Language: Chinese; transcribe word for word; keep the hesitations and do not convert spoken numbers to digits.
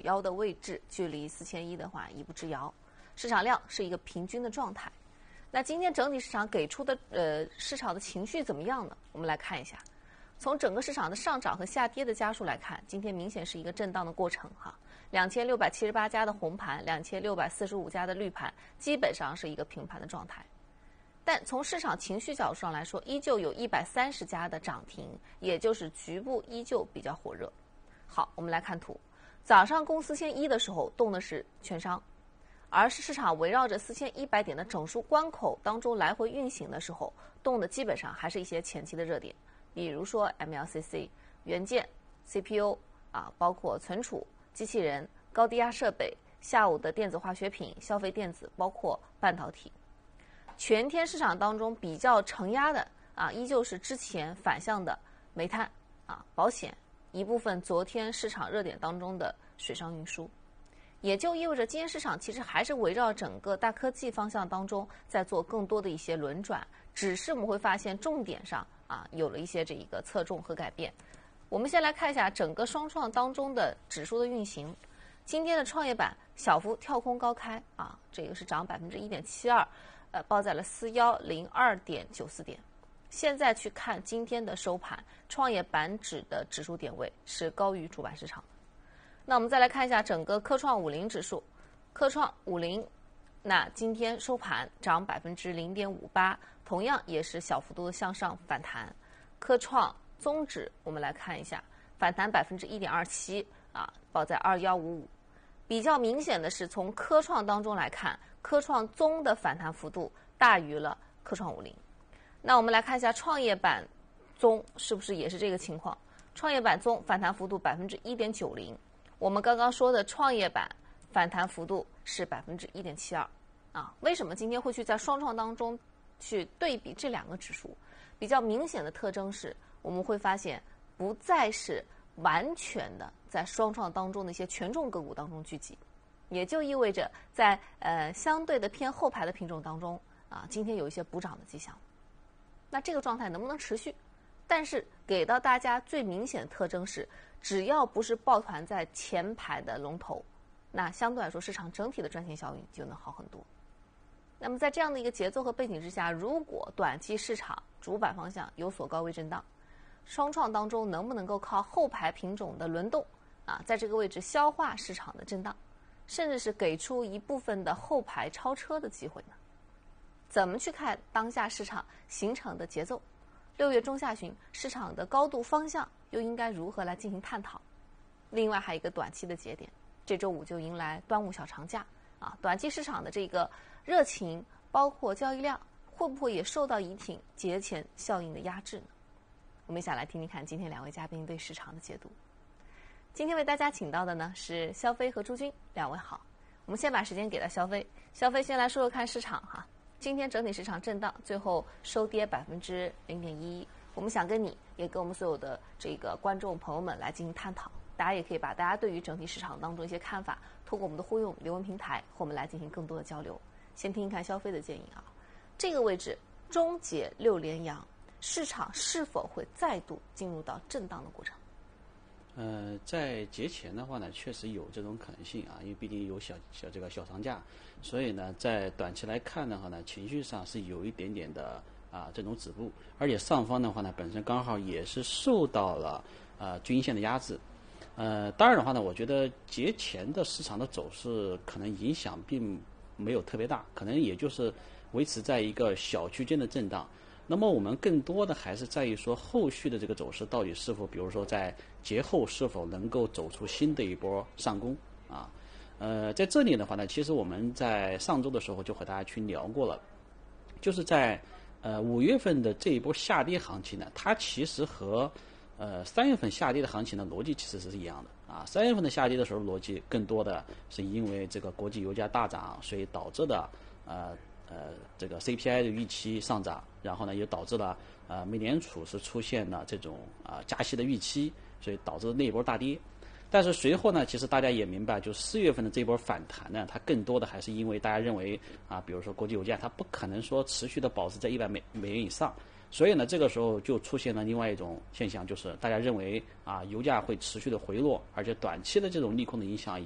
腰的位置，距离四千一的话一步之遥，市场量是一个平均的状态。那今天整体市场给出的呃市场的情绪怎么样呢？我们来看一下，从整个市场的上涨和下跌的家数来看，今天明显是一个震荡的过程哈。两千六百七十八家的红盘，两千六百四十五家的绿盘，基本上是一个平盘的状态。但从市场情绪角度上来说，依旧有一百三十家的涨停，也就是局部依旧比较火热。好，我们来看图，早上攻四千一的时候动的是券商。而是市场围绕着四千一百点的整数关口当中来回运行的时候，动的基本上还是一些前期的热点，比如说 M L C C、元件、C P U 啊，包括存储、机器人、高低压设备，下午的电子化学品、消费电子，包括半导体。全天市场当中比较承压的啊，依旧是之前反向的煤炭啊、保险，一部分昨天市场热点当中的水上运输。也就意味着今天市场其实还是围绕整个大科技方向当中在做更多的一些轮转，只是我们会发现重点上啊有了一些这一个侧重和改变。我们先来看一下整个双创当中的指数的运行。今天的创业板小幅跳空高开啊，这个是涨百分之一点七二，呃，报在了四幺零二点九四点。现在去看今天的收盘，创业板指的指数点位是高于主板市场。那我们再来看一下整个科创五零指数，科创五零，那今天收盘涨百分之零点五八，同样也是小幅度的向上反弹。科创综指我们来看一下，反弹百分之一点二七啊，报在二幺五五。比较明显的是，从科创当中来看，科创综的反弹幅度大于了科创五零。那我们来看一下创业板综是不是也是这个情况？创业板综反弹幅度百分之一点九零。我们刚刚说的创业板反弹幅度是百分之一点七二，啊，为什么今天会去在双创当中去对比这两个指数？比较明显的特征是，我们会发现不再是完全的在双创当中的一些权重个股当中聚集，也就意味着在呃相对的偏后排的品种当中啊，今天有一些补涨的迹象。那这个状态能不能持续？但是给到大家最明显的特征是，只要不是抱团在前排的龙头，那相对来说市场整体的赚钱效应就能好很多。那么在这样的一个节奏和背景之下，如果短期市场主板方向有所高位震荡，双创当中能不能够靠后排品种的轮动啊，在这个位置消化市场的震荡，甚至是给出一部分的后排超车的机会呢？怎么去看当下市场形成的节奏？六月中下旬市场的高度方向又应该如何来进行探讨？另外还有一个短期的节点，这周五就迎来端午小长假啊，短期市场的这个热情，包括交易量，会不会也受到一挺节前效应的压制呢？我们一起来听听看今天两位嘉宾对市场的解读。今天为大家请到的呢是肖飞和朱军，两位好。我们先把时间给到肖飞，肖飞先来说说看市场哈。今天整体市场震荡，最后收跌百分之零点一一。我们想跟你也跟我们所有的这个观众朋友们来进行探讨，大家也可以把大家对于整体市场当中一些看法，通过我们的互用留言平台和我们来进行更多的交流。先听听看消费的建议啊，这个位置终结六连阳，市场是否会再度进入到震荡的过程？ 呃，在节前的话呢，确实有这种可能性啊，因为毕竟有小小这个小长假，所以呢，在短期来看的话呢，情绪上是有一点点的啊这种止步，而且上方的话呢，本身刚好也是受到了啊均线的压制。呃，当然的话呢，我觉得节前的市场的走势可能影响并没有特别大，可能也就是维持在一个小区间的震荡。那么我们更多的还是在于说后续的这个走势到底是否，比如说在节后是否能够走出新的一波上攻啊？呃，在这里的话呢，其实我们在上周的时候就和大家去聊过了，就是在呃五月份的这一波下跌行情呢，它其实和呃三月份下跌的行情的逻辑其实是一样的啊。三月份的下跌的时候逻辑更多的是因为这个国际油价大涨，所以导致的呃。呃，这个 C P I 的预期上涨，然后呢，也导致了呃美联储是出现了这种啊、呃、加息的预期，所以导致那一波大跌。但是随后呢，其实大家也明白，就四月份的这波反弹呢，它更多的还是因为大家认为啊，比如说国际油价它不可能说持续的保持在一百美美元以上，所以呢，这个时候就出现了另外一种现象，就是大家认为啊，油价会持续的回落，而且短期的这种利空的影响